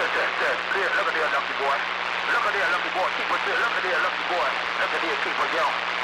Look at there, lucky boy. Look at there, lucky boy. Keep us there. Look at there, lucky boy. Look at there, keep us young.